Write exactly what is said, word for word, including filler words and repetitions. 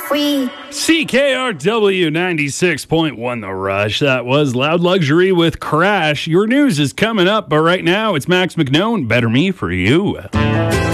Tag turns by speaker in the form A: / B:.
A: free.
B: C K R W ninety-six point one The Rush. That was Loud Luxury with Crash. Your news is coming up, but right now it's Max McKnone. Better Me for You.